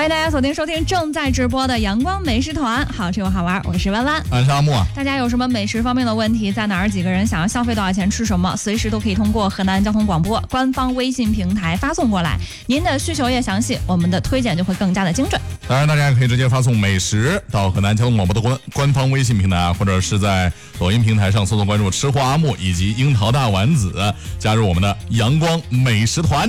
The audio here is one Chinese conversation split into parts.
欢迎大家锁定收听正在直播的阳光美食团，好吃又好玩，我是弯弯， 我是阿木啊。 大家有什么美食方面的问题，在哪儿几个人想要消费多少钱吃什么，随时都可以通过河南交通广播官方微信平台发送过来，您的需求越详细，我们的推荐就会更加的精准。 当然大家也可以直接发送美食到河南交通广播的官方微信平台，或者是在抖音平台上搜索关注吃货阿木以及樱桃大丸子，加入我们的阳光美食团。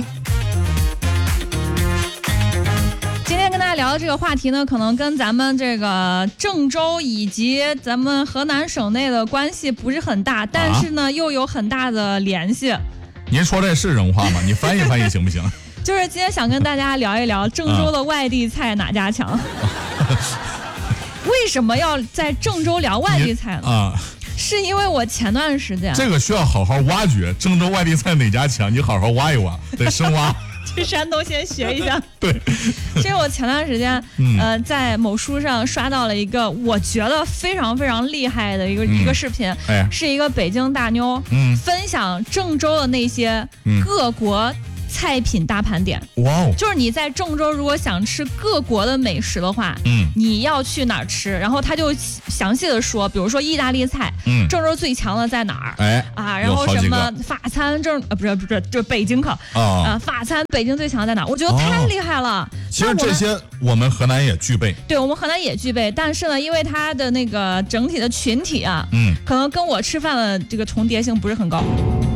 今天跟大家聊的这个话题呢，可能跟咱们这个郑州以及咱们河南省内的关系不是很大，但是呢又有很大的联系。 您说这是人话吗？你翻译翻译行不行？ 就是今天想跟大家聊一聊郑州的外地菜哪家强。为什么要在郑州聊外地菜呢？是因为我前段时间这个需要好好挖掘，郑州外地菜哪家强，你好好挖一挖，得深挖。 去山东先学一下。 对， 其实我前段时间在某书上刷到了一个我觉得非常非常厉害的一个视频，是一个北京大妞分享郑州的那些各国菜品大盘点。哇哦！就是你在郑州如果想吃各国的美食的话，你要去哪儿吃？然后他就详细的说，比如说意大利菜，郑州最强的在哪儿？然后什么法餐不是，就北京可法餐北京最强的在哪儿？我觉得太厉害了。 其实这些我们河南也具备， 对，我们河南也具备，但是呢，因为它的那个整体的群体啊，可能跟我吃饭的这个重叠性不是很高。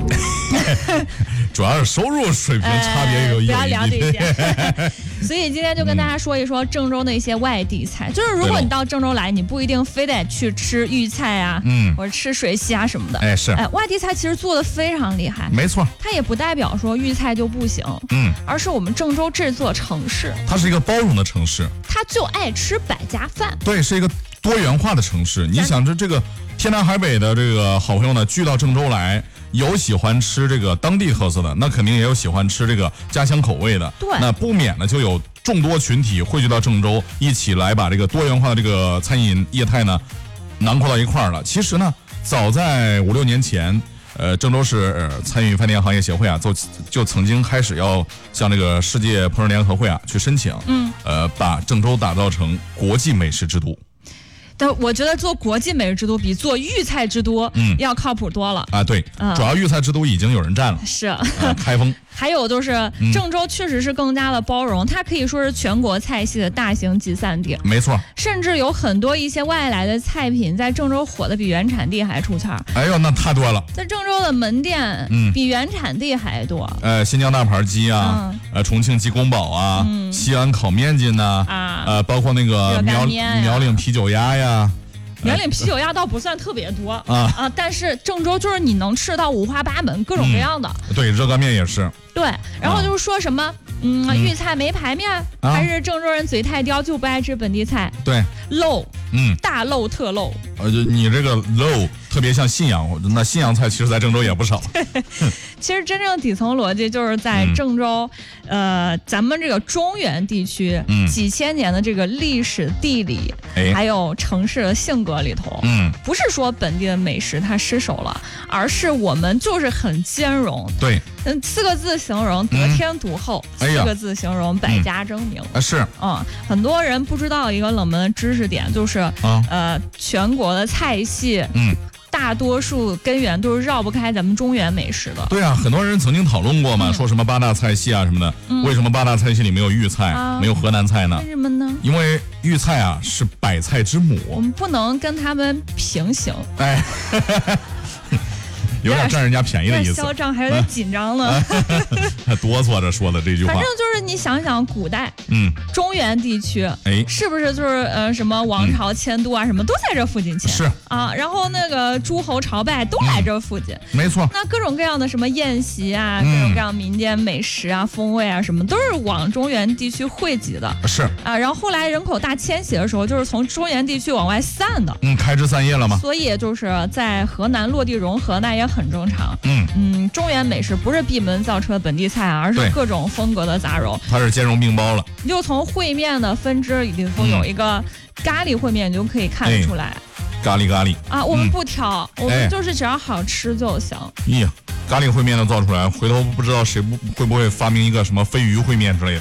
主要是收入水平差别有一点， 不要聊这些。所以今天就跟大家说一说郑州的一些外地菜，就是如果你到郑州来，你不一定非得去吃豫菜啊，或者吃水西啊什么的。 是， 外地菜其实做的非常厉害， 没错。 它也不代表说豫菜就不行，而是我们郑州这座城市， 它是一个包容的城市， 它就爱吃百家饭。 对，是一个多元化的城市。你想着这个天南海北的这个好朋友呢，聚到郑州来。有喜欢吃这个当地特色的，那肯定也有喜欢吃这个家乡口味的。 对， 那不免呢就有众多群体汇聚到郑州，一起来把这个多元化的这个餐饮业态呢囊括到一块儿了。其实呢，早在5-6年前，郑州市餐饮饭店行业协会啊，就曾经开始要向这个世界烹饪联合会啊去申请，把郑州打造成国际美食之都。 但我觉得做国际美食之都比做豫菜之都要靠谱多了啊！对，主要豫菜之都已经有人占了， 是开封。 还有就是郑州确实是更加的包容，它可以说是全国菜系的大型集散地。 没错， 甚至有很多一些外来的菜品在郑州火的比原产地还出圈。 哎呦，那太多了！ 在郑州的门店比原产地还多。 新疆大盘鸡啊，重庆鸡公煲啊，西安烤面筋呐，包括那个苗岭啤酒鸭呀。 苗岭啤酒鸭倒不算特别多但是郑州就是你能吃到五花八门各种各样的。 对，热干面也是。 对，然后就是说什么豫菜没排面，还是郑州人嘴太刁就不爱吃本地菜。 对， 漏，大漏特漏。 你这个漏特别像信阳，那信阳菜其实在郑州也不少。 其实真正底层逻辑就是在郑州，咱们这个中原地区几千年的这个历史地理，还有城市的性格里头，不是说本地的美食它失手了，而是我们就是很兼容。 对 ，4个字形容得天独厚，4个字形容百家争鸣。 是， 很多人不知道一个冷门的知识点，就是全国的菜系，大多数根源都是绕不开咱们中原美食的。 对啊，很多人曾经讨论过嘛，说什么8大菜系啊什么的，为什么8大菜系里没有豫菜，没有河南菜呢？ 为什么呢？ 因为豫菜啊是百菜之母， 我们不能跟他们平行。 有点占人家便宜的意思， 嚣张还有点紧张了， 哆嗦着说的这句话。 反正就是你想想，古代，中原地区，是不是就是什么王朝迁都啊，什么都在这附近迁？ 是啊，然后那个诸侯朝拜都来这附近， 没错。 那各种各样的什么宴席啊，各种各样民间美食啊、风味啊，什么都是往中原地区汇集的。 是啊，然后后来人口大迁徙的时候，就是从中原地区往外散的。 开枝散叶了吗？ 所以就是在河南落地融合，那也很正常。中原美食不是闭门造车的本地菜啊，而是各种风格的杂糅。 它是兼容并包了。 就从烩面的分支里头有一个咖喱烩面，你就可以看得出来。 咖喱啊，我们不挑，我们就是只要好吃就行。 咖喱烩面都造出来，回头不知道谁会不会发明一个什么飞鱼烩面之类的。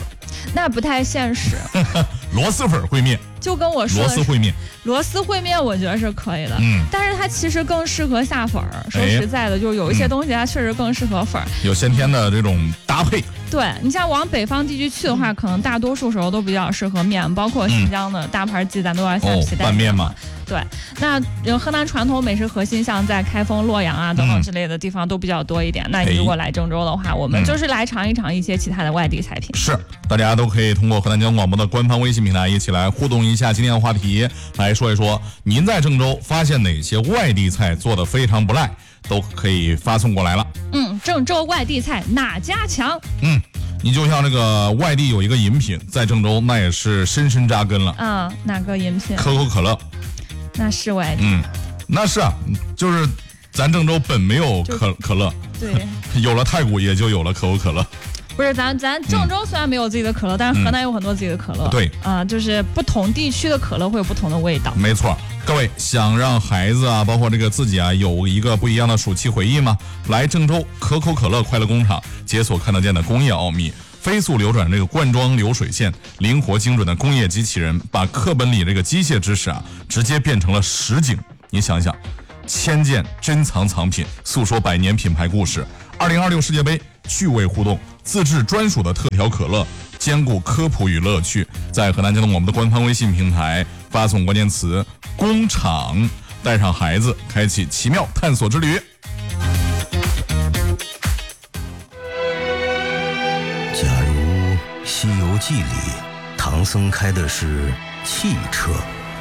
那不太现实。 螺蛳粉烩面， 就跟我说的螺丝烩面，我觉得是可以的。但是它其实更适合下粉儿。说实在的，就是有一些东西它确实更适合粉儿， 有先天的这种搭配。 对，你像往北方地区去的话，可能大多数时候都比较适合面，包括新疆的大盘鸡，咱都要下皮带。 拌面嘛。 对，那河南传统美食核心，像在开封、洛阳啊等等之类的地方都比较多一点。那你如果来郑州的话，我们就是来尝一尝一些其他的外地菜品。 是，大家都可以通过河南交通广播的官方微信平台一起来互动一下今天的话题，来说一说您在郑州发现哪些外地菜做得非常不赖，都可以发送过来了。 郑州外地菜哪家强？ 你就像这个外地有一个饮品，在郑州那也是深深扎根了。 哪个饮品？ 可口可乐。 那是外地。 那是啊，就是咱郑州本没有可乐， 对， 有了太古也就有了可口可乐。 不是，咱郑州虽然没有自己的可乐，但是河南有很多自己的可乐。 对， 就是不同地区的可乐会有不同的味道。 没错，各位想让孩子啊，包括这个自己啊，有一个不一样的暑期回忆吗？来郑州可口可乐快乐工厂，解锁看得见的工业奥秘。飞速流转这个灌装流水线，灵活精准的工业机器人，把课本里这个机械知识啊，直接变成了实景。你想想，千件珍藏藏品，诉说百年品牌故事。2026世界杯趣味互动，自制专属的特调可乐，兼顾科普与乐趣。在河南交通广播的官方微信平台发送关键词“工厂”，带上孩子，开启奇妙探索之旅。 假如《西游记》里唐僧开的是汽车，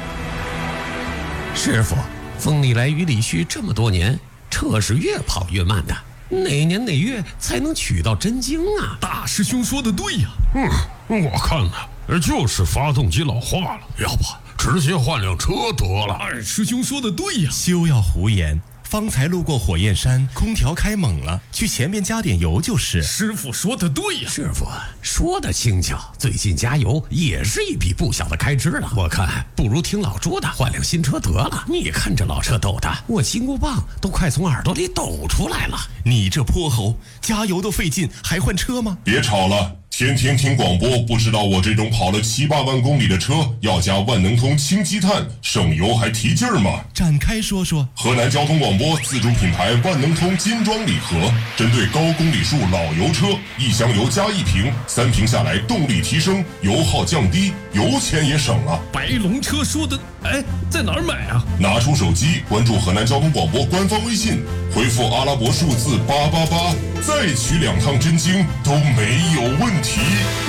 师傅，风里来雨里去这么多年，车是越跑越慢的，哪年哪月才能取到真经啊？ 大师兄说的对呀。我看呢，就是发动机老化了，要不直接换辆车得了。二师兄说的对呀。 休要胡言，方才路过火焰山，空调开猛了，去前面加点油就是。 师傅说的对呀。 师傅说的轻巧，最近加油也是一笔不小的开支了。我看不如听老朱的，换辆新车得了。你看这老车抖的，我金箍棒都快从耳朵里抖出来了。 你这泼猴，加油都费劲，还换车吗？ 别吵了。天天听广播，不知道我这种跑了7、8万公里的车要加万能通氢积碳，省油还提劲儿吗？ 展开说说。 河南交通广播自主品牌万能通金装礼盒，针对高公里数老油车，1箱油加1瓶，3瓶下来动力提升，油耗降低，油钱也省了。 白龙车说的，在哪儿买啊？ 拿出手机关注河南交通广播官方微信，回复阿拉伯数字888，再取2趟真经都没有问题。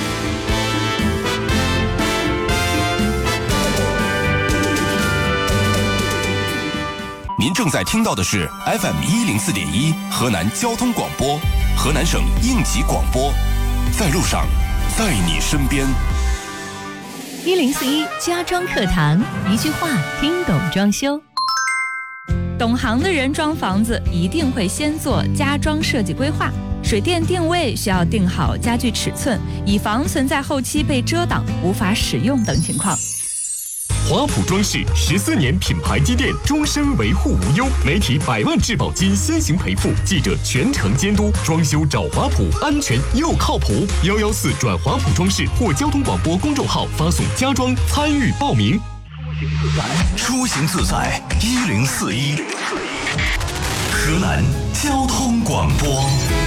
您正在听到的是 FM104.1河南交通广播，河南省应急广播，在路上，在你身边。 1041家装课堂，一句话听懂装修。懂行的人装房子一定会先做家装设计规划，水电定位需要定好家具尺寸，以防存在后期被遮挡无法使用等情况。 华普装饰14年品牌积淀，终身维护无忧，媒体100万质保金先行赔付，记者全程监督，装修找华普，安全又靠谱。114转华普装饰或交通广播公众号发送家装参与报名。 出行自在1041，河南交通广播。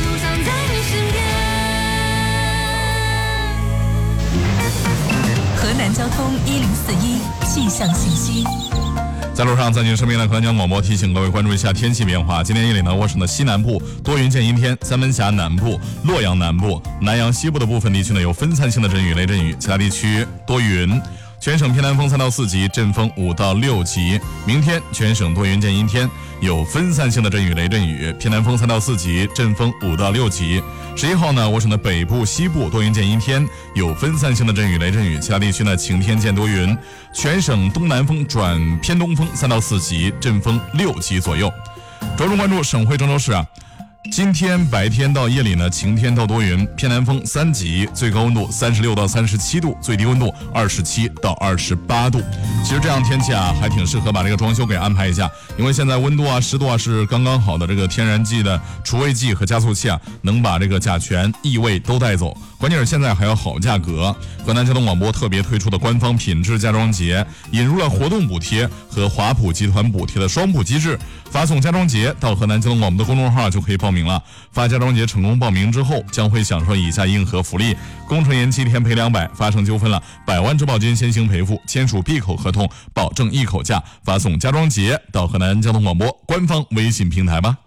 河南交通1041气象信息。 在路上，在您身边的河南交通广播提醒各位关注一下天气变化。今天夜里呢，我省的西南部多云见阴天，三门峡南部、洛阳南部、南阳西部的部分地区呢有分散性的阵雨、雷阵雨，其他地区多云。全省偏南风3到4级，阵风5到6级。明天全省多云见阴天，有分散性的阵雨、雷阵雨，偏南风3到4级，阵风5到6级。11号呢，我省的北部、西部多云见阴天，有分散性的阵雨、雷阵雨，其他地区呢晴天见多云。全省东南风转偏东风3到4级，阵风6级左右。着重关注省会郑州市啊。今天白天到夜里呢，晴天到多云，偏南风3级，最高温度36到37度，最低温度27到28度。其实这样天气啊，还挺适合把这个装修给安排一下，因为现在温度啊、湿度啊是刚刚好的，这个天然气的除味剂和加速器啊，能把这个甲醛、异味都带走。 关键是现在还有好价格。河南交通广播特别推出的官方品质家装节，引入了活动补贴和华普集团补贴的双补机制。发送家装节到河南交通广播的公众号就可以报名了。发家装节成功报名之后，将会享受以下硬核福利：工程延期填赔200，发生纠纷了100万质保金先行赔付，签署闭口合同，保证一口价。发送家装节到河南交通广播官方微信平台吧。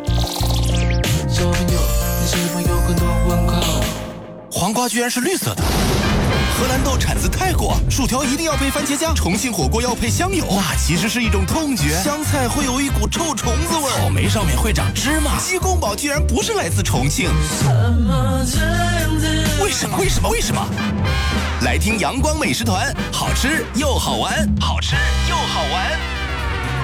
黄瓜居然是绿色的。荷兰豆产自泰国，薯条一定要配番茄酱，重庆火锅要配香油，那其实是一种痛觉。香菜会有一股臭虫子味，草莓上面会长芝麻，鸡公煲居然不是来自重庆。为什么？来听阳光美食团，好吃又好玩，好吃又好玩。